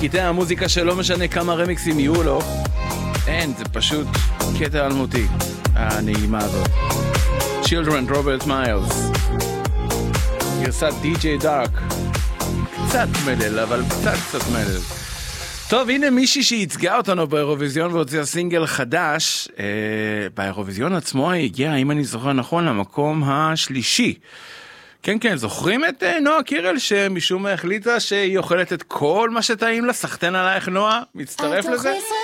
קטעי המוזיקה שלא משנה כמה רמיקסים יהיו לו, אין, זה פשוט קטע אלמותי, הנעימה הזאת. Children, רוברט מיילס, גרסת די.ג'יי דארק, קצת מלל, אבל קצת מלל. טוב, הנה מישהי שייצגה אותנו באירוויזיון והוציאה סינגל חדש. באירוויזיון עצמו היא הגיעה, אם אני זוכר נכון, למקום השלישי. כן, זוכרים את נועה קירל שמשום מה החליטה שהיא אוכלת את כל מה שטעים לה? סחטן עלייך נועה, מצטרף לזה?